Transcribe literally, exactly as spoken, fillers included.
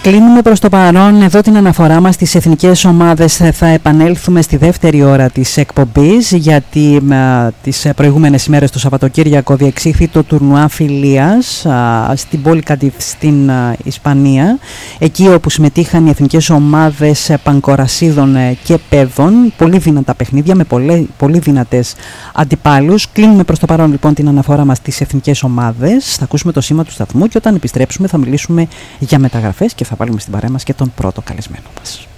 Κλείνουμε προς το παρόν εδώ την αναφορά μας στις εθνικές ομάδες. Θα επανέλθουμε στη δεύτερη ώρα της εκπομπής, γιατί α, τις προηγούμενες ημέρες του Σαββατοκύριακο διεξήχθη το τουρνουά φιλίας α, στην πόλη Καντιφ στην α, Ισπανία, εκεί όπου συμμετείχαν οι εθνικές ομάδες Πανκορασίδων και Πέδων. Πολύ δυνατά παιχνίδια με πολύ, πολύ δυνατές αντιπάλους. Κλείνουμε προς το παρόν λοιπόν την αναφορά μας στις εθνικές ομάδες. Θα ακούσουμε το σήμα του σταθμού και όταν επιστρέψουμε θα μιλήσουμε για μεταγραφές και θα βάλουμε στην παρέα μας και τον πρώτο καλεσμένο μας.